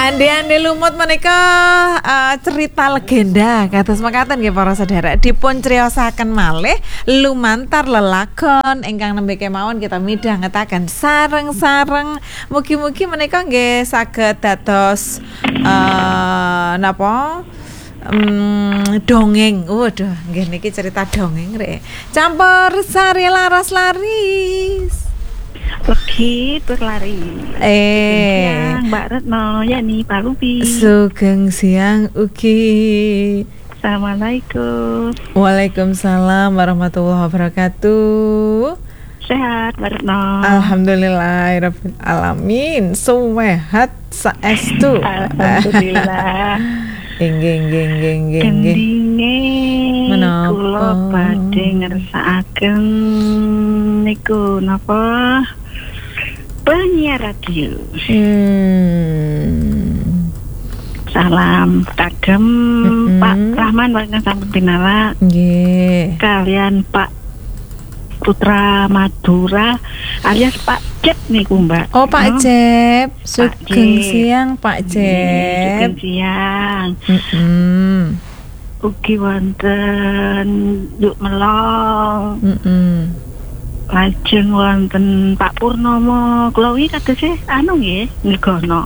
Ande lumut menika cerita legenda kados mekaten nggih para sedherek dipun criosaken malih lumantar lelakon ingkang nembe kemawon kita midhangetaken sareng-sareng mugi-mugi menika nggih saged dados napa dongeng. Waduh, nggih niki cerita dongeng rek. Campur sari laras laris. Legi berlari. Siang, Mbak Retno, Yani Pak Lupi. Sugeng siang ugi. Assalamualaikum. Waalaikumsalam warahmatullahi wabarakatuh. Sehat Mbak Retno. Alhamdulillahirabbil alamin. Sehat saestu. Alhamdulillah. Nggih. Gendinge menapa kula badhe ngersakaken niku napa? Penyiar radio. Salam kagem Pak Rahman warga sampun pinara. Nggih. Kalian Pak Putra Madura alias Pak Jep niku Mbak. Oh Pak Jep, sugeng siang Pak Jep. Sugeng siang. Ugi wonten Yuk Melong. Lajeng wonten Pak Purnomo. Kula wingi kadose anu nggih, ngegono.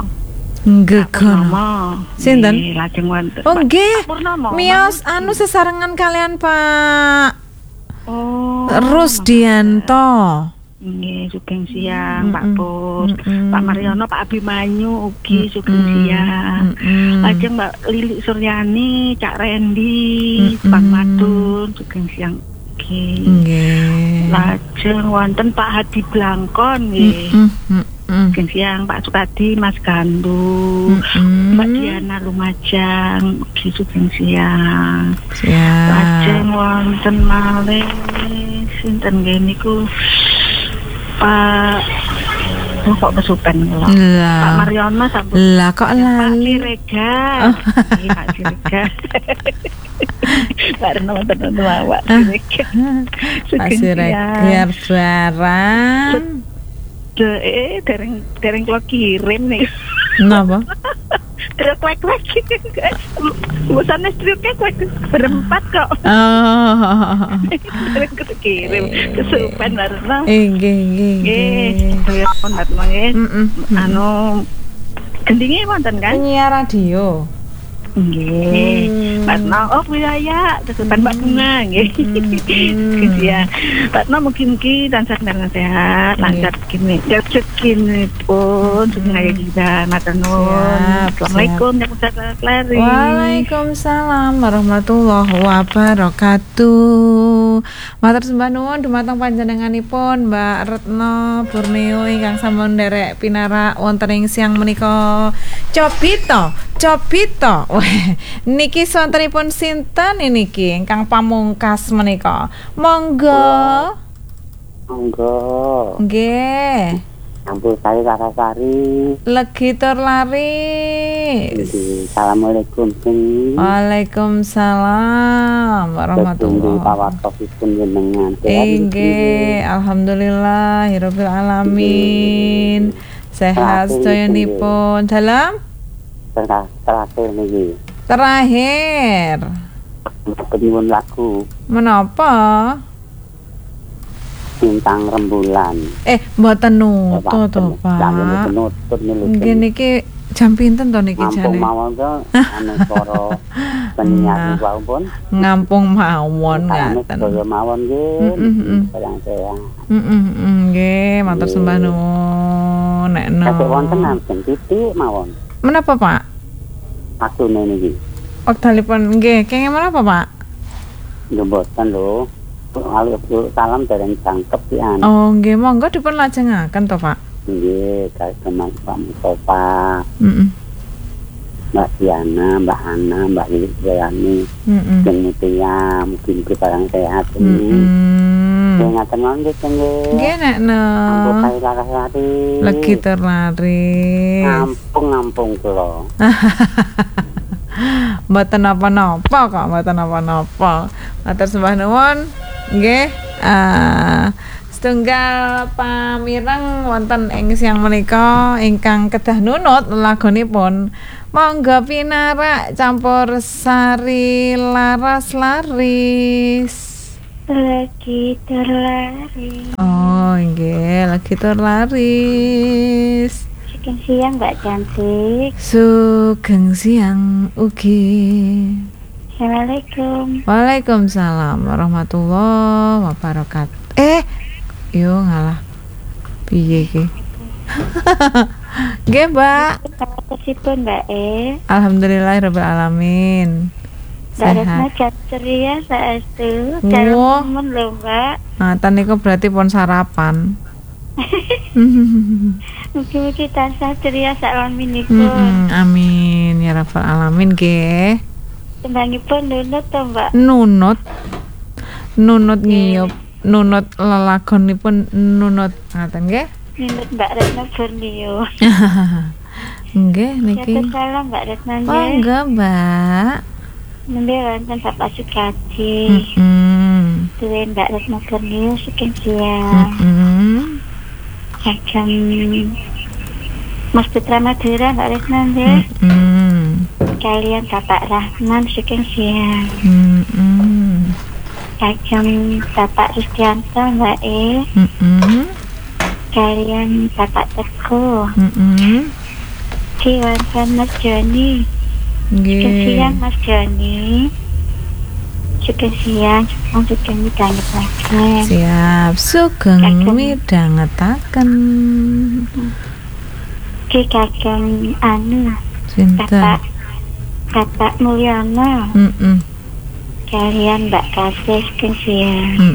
Sinten? Lajeng wonten. Oh nggih. Pak Purnomo. Miyos anu sesarengan kalian Pak Oh. Rusdianto. Nggih, sugeng siang Pak Pur. Pak Mariono, Pak Abimanyu ugi sugeng siang. Lajeng Mbak Lili Suryani, Cak Rendi, Bang Madun sugeng siang ugi. Nggih. Lajeng wonten Pak Hadi Blangkon nggih. Sugeng siang Pak Sukadi, Mas Gandu, Mbak Diana Lumajang ugi sugeng siang. Siap. Lajeng wonten malih sinten nggih niku Pak kok kesupen kula. Pak Mariono sampun. Lah kok lali. Pak Siregar. Pak Siregar. Karena wonten awak Siregar. Pak Siregar barang. Dereng kula kirim nih. Napa? Terus kwek-kwek busane striuknya kwek berempat kok. Terus kirim kesupen Warna. Nggih. Saya kontak nggih. Anu gendinge wonten kan? Penyiar radio. Nggih. Warna wilayah kesupen Mbak Bunga nggih. Iya. Warna mungkin tansah sehat, lancar gini. Rezeki pun sungai kita matur nuwun. Assalamualaikum warahmatullahi. Waalaikumsalam warahmatullahi wabarakatuh. Matur sembah nuwun dumateng panjenenganipun Mbak Retno Borneo ingkang sampun nderek pinara wonten ing siang menika. Copito. Niki sontenipun sinten niki ingkang pamungkas menika. Monggo. Nggih. Ampun saya Sarasari. Legi tur laris. Assalamualaikum. Waalaikumsalam warahmatullahi wabarakatuh. Nggih, alhamdulillahirabbil alamin. Sehat sedayanipun. Dalam terakhir niki. Terakhir. Penyuwun lagu. Menapa? Bintang Rembulan. Mboten nutut to, Pak. Nggih niki jam pinten to niki jane? Ngampung mawon to anu para penyiar pun. Ngampung mawon ngaten. Kaya mawon nggih. Sayang. Nggih, matur sembah nuwun. Nekno. Kaya wonten nampen titik mawon. Menapa, Pak? Waktune niki. Wektalipun nggih, kenging menapa, Pak? Lho mboten lho. Salam dari jangkep pian. Oh nggih, monggo dipun lajengaken to, Pak. Nggih, kagem Pak Mustofa. Mbak Diana, Mbak Hana, Mbak Lili Jayani. Dan Mutia, mungkin barang sehat ini. Ngaten mawon nggih, nggih. Nggih, nekno. Ampun saya Sarasari. Legi tur laris. Ngampung kula. Mboten napa-napa kok, mboten napa-napa. Matur sembah nuwun. Nggih. Setunggal pamireng wonten ing siang menika ingkang kedah nunut lagunipun monggo pinarak campur sari laras laris. Lagi terlaris. Oh nggih, lagi terlaris. Sugeng siang Mbak Cantik. Sugeng siang ugi. Assalamualaikum. Waalaikumsalam warahmatullahi wabarakatuh. Yo ngalah. Piye iki? Nggih, Mbak. Kabaripun Mbak Alhamdulillahirabbil alamin. Mbak ceria saestu. Wah. Temen lho Mbak. Nah, niku berarti pun sarapan. Mugi-mugi tansah ceria salam minipun. Amin ya rabbal alamin nggih. Tembangipun nunut to Mbak. Nunut ngiyup. Nunut lelagonipun nunut ngaten nggih. Nunut Mbak Retno Borneo. Nggih niki. Salam Mbak Retno nggih. Monggo, Mbak. Nembe wonten Bapak Sukadi. Duwe Mbak Retno Borneo sugeng siang. Kagem Mas Putra Madura Mbak Retno nggih. Kalian Bapak Rahman sugeng siang. Kagem Bapak Rustianto Mbak kalian Bapak Teguh. Wonten Mas Joni. Sugeng siang Mas Joni. Sugeng siang, sugeng midhangetaken. Siap, sugeng midhangetaken. Ki kagem Sinten? Bapak Mulyono. Kalian Mbak Kasih sugeng siang.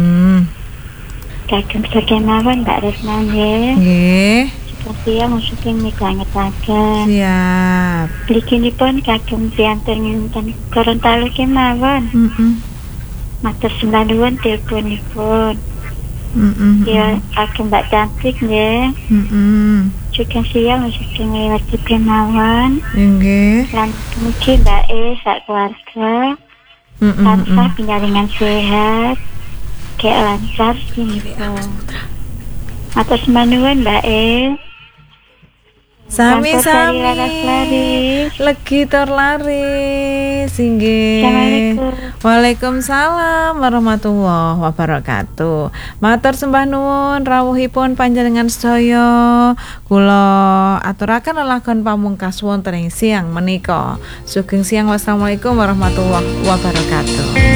Kagem sakemawon Mbak Retno nggih. Nggih. Sugeng siang sugeng midhangetaken. Siap. Mliginipun kagem piantun ngenten Gorontalo kemawon. Matur sembah nuwun teleponipun. Ya kagem Mbak Cantik nggih. Sugeng siang sugeng wajib kemawon. Nggih. Lan mugi Mbak sak keluarga tansah pinjaringan sehat, kayak lancar sini. Atas manuan Mbak Sami-sami. Legi terlaris inggih. Waalaikumsalam warahmatullahi wabarakatuh. Matur sembah nuwun rawuhipun panjenengan sedaya. Kula aturaken lelagon pamungkas wonten ing siang menika. Sugeng siang. Wassalamualaikum warahmatullahi wabarakatuh.